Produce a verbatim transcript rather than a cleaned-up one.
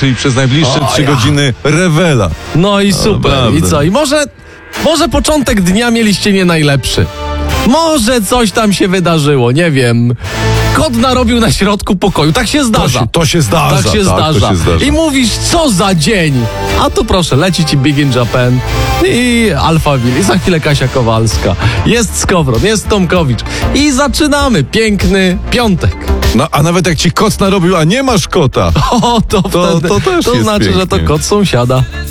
czyli przez najbliższe O, trzy ja. godziny rewela. No i super. naprawdę. I co? I może, może początek dnia mieliście nie najlepszy. Może coś tam się wydarzyło, nie wiem. Kot narobił na środku pokoju. Tak się To zdarza. się, to się zdarza. Tak się tak, zdarza. To się zdarza. I mówisz, co za dzień. A tu proszę, leci ci Big in Japan i Alphaville i za chwilę Kasia Kowalska. Jest Skowron, jest Tomkowicz. I zaczynamy. Piękny piątek. No, a nawet jak ci kot narobił, a nie masz kota, O, to, To- wtedy, to też to jest znaczy, że to pięknie. kot sąsiada.